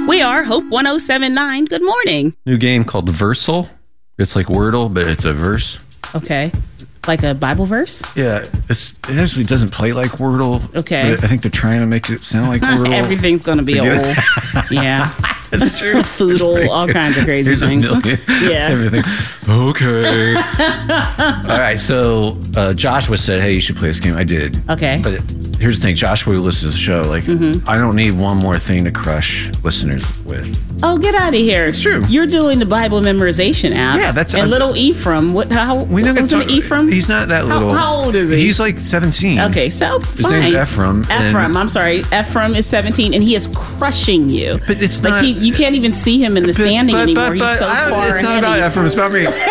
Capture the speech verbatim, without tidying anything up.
We are Hope one oh seven point nine. Good morning. New game called Versal. It's like Wordle, but it's a verse. Okay. Like a Bible verse? Yeah, it's, it actually doesn't play like Wordle. Okay. I think they're trying to make it sound like Wordle. Everything's going to be old. Yeah. It's true. Foodle, all kinds of crazy There's things. A million, Yeah. Everything. Okay. All right. So uh, Joshua said, hey, you should play this game. I did. Okay. But here's the thing. Joshua who listens to the show. Like, mm-hmm. I don't need one more thing to crush listeners with. Oh, get out of here. It's true. You're doing the Bible memorization app. Yeah, that's... And I'm, little Ephraim. What? How? We don't was it Ephraim? He's not that little. How, how old is he? He's like seventeen. Okay, so His fine. name's Ephraim. Ephraim, I'm sorry. Ephraim is seventeen, and he is crushing you. But it's like not... He, you can't even see him in the standing but, but, anymore. but, He's so I, far It's ahead not about of you. Ephraim. It's about me.